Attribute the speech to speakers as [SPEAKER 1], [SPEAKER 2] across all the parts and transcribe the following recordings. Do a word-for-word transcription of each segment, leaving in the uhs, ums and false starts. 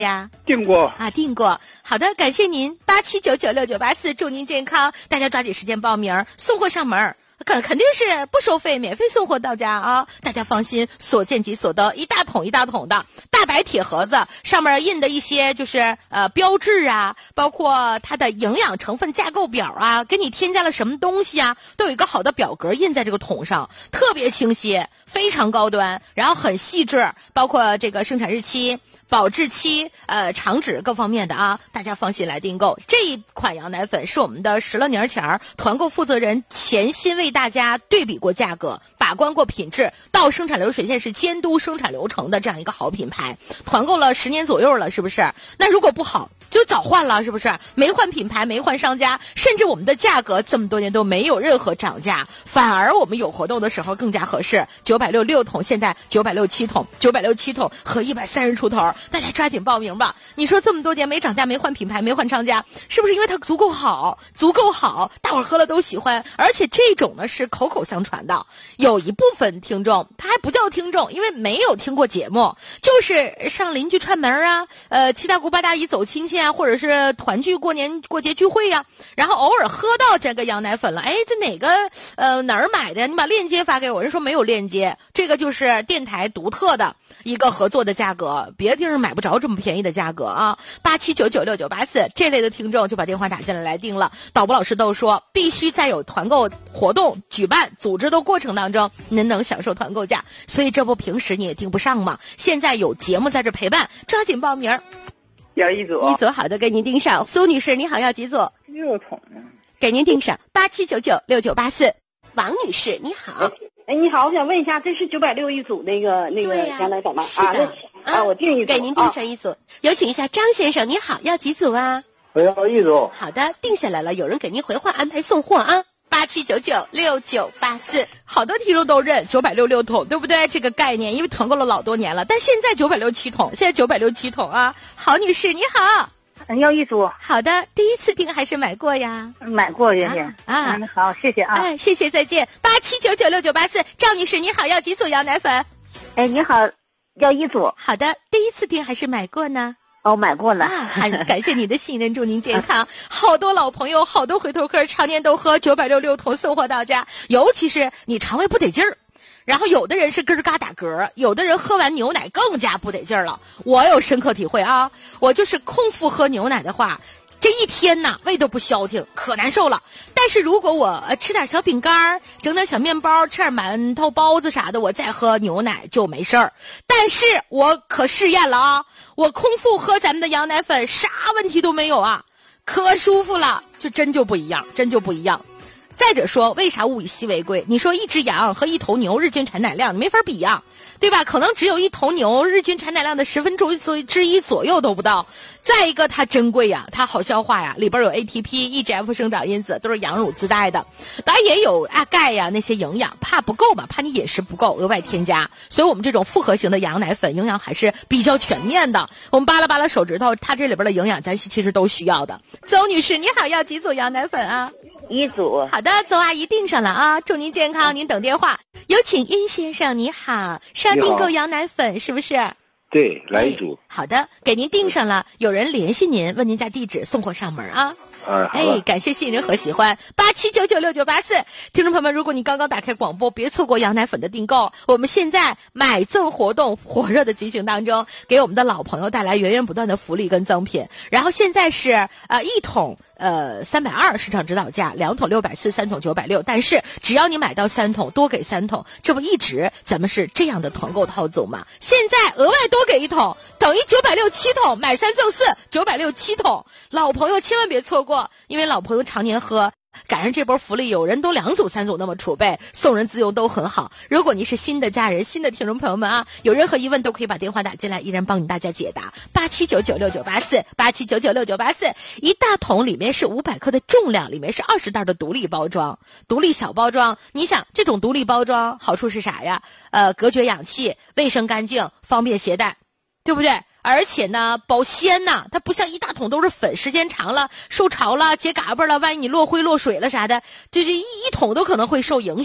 [SPEAKER 1] 呀？
[SPEAKER 2] 订过
[SPEAKER 1] 啊，订过。好的，感谢您，八七九九六九八四，祝您健康，大家抓紧时间报名，送货上门。肯肯定是不收费，免费送货到家啊！大家放心，所见即所得，一大桶一大桶的大白铁盒子，上面印的一些就是呃标志啊，包括它的营养成分架构表啊，给你添加了什么东西啊，都有一个好的表格印在这个桶上，特别清晰，非常高端，然后很细致，包括这个生产日期、保质期、呃厂址各方面的啊，大家放心来订购。这一款羊奶粉是我们的石勒年前儿团购负责人潜心为大家对比过价格，把关过品质，到生产流水线是监督生产流程的这样一个好品牌，团购了十年左右了，是不是？那如果不好就早换了，是不是？没换品牌，没换商家，甚至我们的价格这么多年都没有任何涨价，反而我们有活动的时候更加合适。九百六六桶，现在九百六七桶，九百六七桶和一百三十出头，大家抓紧报名吧！你说这么多年没涨价、没换品牌、没换商家，是不是因为它足够好、足够好，大伙儿喝了都喜欢？而且这种呢是口口相传的，有一部分听众他还不叫听众，因为没有听过节目，就是上邻居串门啊，呃，七大姑八大姨走亲戚啊，或者是团聚过年过节聚会呀、啊，然后偶尔喝到这个羊奶粉了，哎，这哪个呃哪儿买的？你把链接发给我。人说没有链接，这个就是电台独特的一个合作的价格，别的地方买不着这么便宜的价格啊！八七九九六九八四这类的听众就把电话打进来来订了。导播老师都说，必须在有团购活动举办组织的过程当中，您能享受团购价，所以这不平时你也订不上吗？现在有节目在这陪伴，抓紧报名。
[SPEAKER 2] 要一组，
[SPEAKER 1] 一组好的，给您订上。苏女士，你好，要几组？
[SPEAKER 2] 六桶啊，
[SPEAKER 1] 给您订上。八七九九六九八四。王女士，你好。
[SPEAKER 3] 哎，你好，我想问一下，这是九百六一组那个那个羊奶粉吗？
[SPEAKER 1] 啊，
[SPEAKER 3] 那啊，我订一组，
[SPEAKER 1] 给您订上一组。啊、有请一下张先生，你好，要几组啊？
[SPEAKER 2] 我要一组。
[SPEAKER 1] 好的，定下来了，有人给您回话安排送货啊。八七九九六九八四，好多听众都认九百六六桶，对不对？这个概念，因为团购了老多年了，但现在九百六七桶，现在九百六七桶啊。郝女士，你好。
[SPEAKER 3] 要一组。
[SPEAKER 1] 好的，第一次订还是买过呀？
[SPEAKER 3] 买过，谢谢
[SPEAKER 1] 啊。啊
[SPEAKER 3] 嗯，好，谢谢啊。
[SPEAKER 1] 哎，谢谢，再见。八七九九六九八四，赵女士你好，要几组羊奶粉？
[SPEAKER 3] 哎，你好，要一组。
[SPEAKER 1] 好的，第一次订还是买过呢？
[SPEAKER 3] 哦，买过了。
[SPEAKER 1] 啊，很感谢你的信任，祝您健康。好多老朋友，好多回头客，常年都喝九百六六桶送货到家，尤其是你肠胃不得劲儿。然后有的人是咯嘎打嗝，有的人喝完牛奶更加不得劲儿了。我有深刻体会啊，我就是空腹喝牛奶的话，这一天呐胃都不消停，可难受了。但是如果我呃吃点小饼干，整点小面包，吃点馒头包子啥的，我再喝牛奶就没事儿。但是我可试验了啊，我空腹喝咱们的羊奶粉啥问题都没有啊，可舒服了，就真就不一样，真就不一样。再者说，为啥物以稀为贵？你说一只羊和一头牛日均产奶量，你没法比呀，对吧？可能只有一头牛日均产奶量的十分之一左右都不到。再一个，它珍贵呀，它好消化呀，里边有 A T P、E G F 生长因子，都是羊乳自带的。当然也有啊钙呀那些营养，怕不够吧，怕你饮食不够，额外添加。所以我们这种复合型的羊奶粉，营养还是比较全面的。我们扒拉扒拉手指头，它这里边的营养咱其实都需要的。邹女士，你好，要几组羊奶粉啊？
[SPEAKER 3] 一组。
[SPEAKER 1] 好的，邹阿姨订上了啊，祝您健康，您等电话。有请殷先生，你好，是要订购羊奶粉是不是？
[SPEAKER 2] 对，来一组。
[SPEAKER 1] 好的，给您订上了，有人联系您，问您家地址，送货上门啊。
[SPEAKER 2] 嗯，
[SPEAKER 1] 哎，感谢信任和喜欢。八七九九六九八四，听众朋友们，如果你刚刚打开广播，别错过羊奶粉的订购。我们现在买赠活动火热的进行当中，给我们的老朋友带来源源不断的福利跟赠品。然后现在是呃一桶呃三百二市场指导价，两桶六百四，三桶九百六。但是只要你买到三桶，多给三桶，这不一直咱们是这样的团购套组吗？现在额外多给一桶，等于九百六七桶，买三赠四，九百六七桶。老朋友千万别错过，因为老朋友常年喝，赶上这波福利，有人都两组三组那么储备，送人自用都很好。如果你是新的家人，新的听众朋友们啊，有任何疑问都可以把电话打进来，依然帮你大家解答。八七九九六九八四，八七九九六九八四，一大桶里面是五百克的重量，里面是二十袋的独立包装，独立小包装。你想这种独立包装好处是啥呀？呃，隔绝氧气，卫生干净，方便携带，对不对？而且呢，保鲜呐，它不像一大桶都是粉，时间长了受潮了结嘎巴了，万一你落灰落水了啥的，这这一一桶都可能会受影响。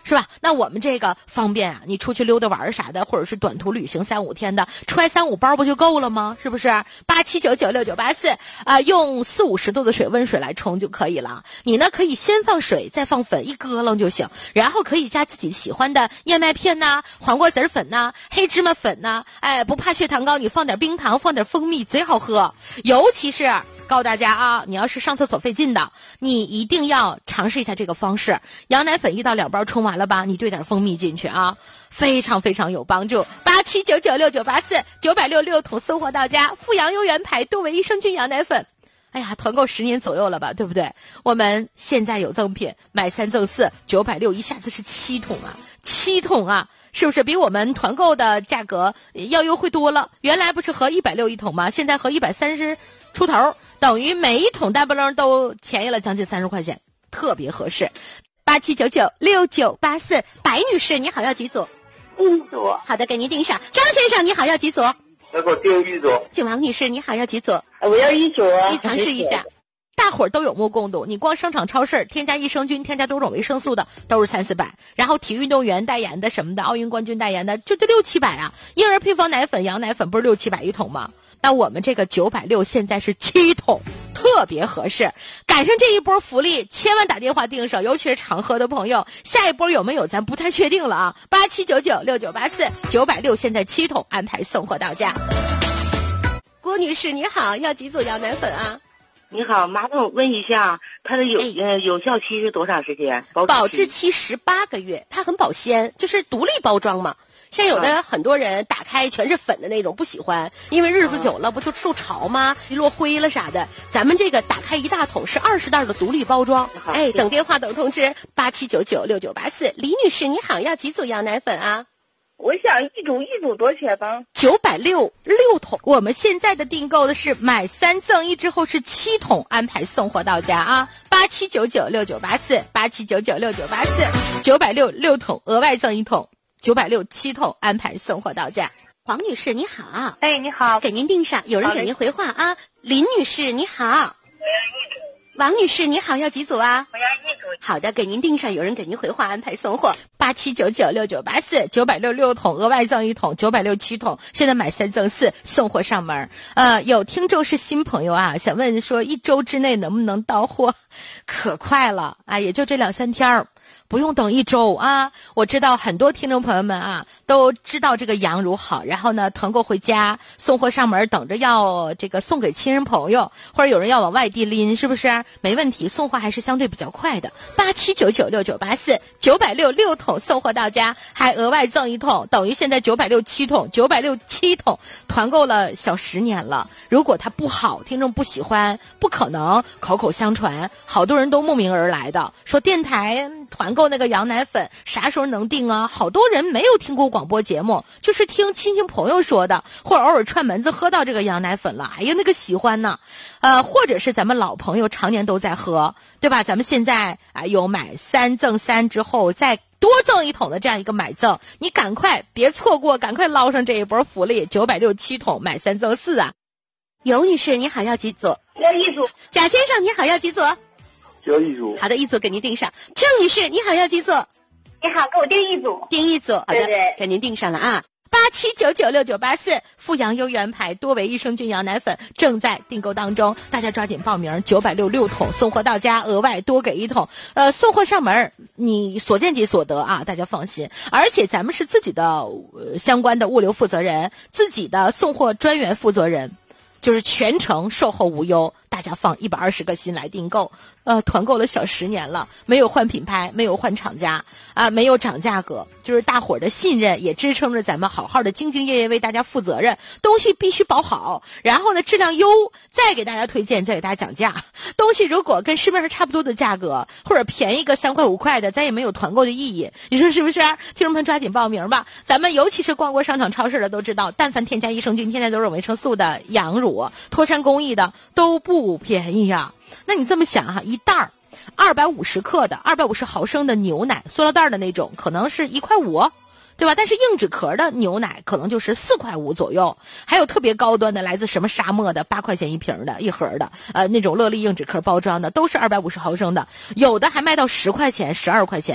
[SPEAKER 1] 是吧？那我们这个方便啊，你出去溜达玩啥的，或者是短途旅行三五天的，揣三五包不就够了吗？是不是？八七九九六九八四啊，用四五十度的水温水来冲就可以了。你呢可以先放水，再放粉，一咯楞就行。然后可以加自己喜欢的燕麦片呐、黄瓜籽粉呐、黑芝麻粉呐，哎，不怕血糖高，你放点冰糖，放点蜂蜜，贼好喝。尤其是告诉大家啊，你要是上厕所费劲的，你一定要尝试一下这个方式。羊奶粉一到两包冲完了吧，你兑点蜂蜜进去啊，非常非常有帮助。八七九九六九八四，九百六六桶送货到家。富阳优原牌多维益生菌羊奶粉，哎呀，团购十年左右了吧，对不对？我们现在有赠品，买三赠四，九百六一下子是七桶啊，七桶啊！是不是比我们团购的价格要优惠多了？原来不是合一百六一桶吗？现在合一百三十出头，等于每一桶大不楞都便宜了将近三十块钱，特别合适。八七九九六九八四，白女士你好，要几组？
[SPEAKER 3] 一组。
[SPEAKER 1] 好的，给您订上。张先生你好，要几组？
[SPEAKER 2] 那给我订一组。
[SPEAKER 1] 请王女士你好，要几组？
[SPEAKER 3] 我要一组。
[SPEAKER 1] 你尝试一下。大伙儿都有目共睹，你光商场超市添加益生菌、添加多种维生素的都是三四百，然后体育运动员代言的什么的，奥运冠军代言的就就六七百啊。婴儿配方奶粉、羊奶粉不是六七百一桶吗？那我们这个九百六现在是七桶，特别合适。赶上这一波福利，千万打电话订上，尤其是常喝的朋友。下一波有没有咱不太确定了啊。八七九九六九八四，九百六现在七桶，安排送货到家。郭女士你好，要几组羊奶粉啊？
[SPEAKER 4] 你好，麻烦我问一下，它的有、
[SPEAKER 1] 哎、
[SPEAKER 4] 呃有效期是多长时间？
[SPEAKER 1] 保质保质期十八个月，它很保鲜，就是独立包装嘛。像有的很多人打开全是粉的那种不喜欢，因为日子久了不就受潮吗？一落灰了啥的。咱们这个打开一大桶是二十袋的独立包装。哎，等电话等通知八七九九六九八四。李女士你好，要几组羊奶粉啊？
[SPEAKER 3] 我想一组一组多少钱吧？
[SPEAKER 1] 九百六六桶。我们现在的订购的是买三赠一之后是七桶，安排送货到家啊！八七九九六九八四，八七九九六九八四，九百六六桶，额外赠一桶，九百六七桶，安排送货到家。黄女士你好，
[SPEAKER 3] 哎，你好，
[SPEAKER 1] 给您订上，有人给您回话啊。林女士你好。王女士你好，要几组啊？
[SPEAKER 3] 我要一组。
[SPEAKER 1] 好的，给您订上，有人给您回话安排送货。八七九九六九八四，九百六六桶，额外赠一桶，九百六七桶，现在买三赠四，送货上门。呃，有听众是新朋友啊，想问说一周之内能不能到货？可快了啊，也就这两三天儿。不用等一周啊！我知道很多听众朋友们啊都知道这个羊乳好，然后呢团购回家送货上门，等着要这个送给亲人朋友，或者有人要往外地拎，是不是？没问题，送货还是相对比较快的。八七九九六九八四，九百六六桶送货到家，还额外赠一桶，等于现在九百六七桶，九百六七桶，团购了小十年了。如果它不好，听众不喜欢，不可能口口相传，好多人都慕名而来的，说电台团购那个羊奶粉啥时候能订啊？好多人没有听过广播节目，就是听亲戚朋友说的，或者偶尔串门子喝到这个羊奶粉了，哎呀那个喜欢呢。呃，或者是咱们老朋友常年都在喝，对吧？咱们现在啊有买三赠三之后再多赠一桶的这样一个买赠，你赶快别错过，赶快捞上这一波福利，九百六七桶买三赠四啊！尤女士你好，要几组？
[SPEAKER 3] 要一组。
[SPEAKER 1] 贾先生你好，要几组？
[SPEAKER 2] 要一组。
[SPEAKER 1] 好的，一组给您订上。郑女士你好，要几组？
[SPEAKER 3] 你好，给我订一组。
[SPEAKER 1] 订一组，好的，
[SPEAKER 3] 对对
[SPEAKER 1] 给您订上了啊。八七九九六九八四，富阳优原牌多维益生菌羊奶粉正在订购当中，大家抓紧报名，九百六六桶送货到家，额外多给一桶。呃，送货上门，你所见即所得啊，大家放心。而且咱们是自己的、呃、相关的物流负责人，自己的送货专员负责人。就是全程售后无忧，大家放一百二十个心来订购。呃，团购了小十年了，没有换品牌，没有换厂家啊，没有涨价格，就是大伙儿的信任也支撑着咱们好好的兢兢业业为大家负责任。东西必须保好，然后呢质量优，再给大家推荐，再给大家讲价。东西如果跟市面上差不多的价格，或者便宜个三块五块的，咱也没有团购的意义。你说是不是？听众们抓紧报名吧。咱们尤其是逛过商场超市的都知道，但凡添加益生菌、添加多种维生素的羊乳，脱山工艺的都不便宜呀。那你这么想哈、啊，一袋儿二百五十克的二百五十毫升的牛奶，塑料袋的那种，可能是一块五，对吧？但是硬纸壳的牛奶可能就是四块五左右。还有特别高端的，来自什么沙漠的，八块钱一瓶的一盒的，呃，那种乐利硬纸壳包装的，都是二百五十毫升的，有的还卖到十块钱、十二块钱。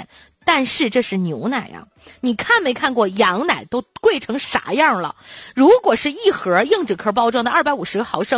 [SPEAKER 1] 但是这是牛奶呀、啊。你看没看过羊奶都贵成啥样了？如果是一盒硬纸壳包装的二百五十毫升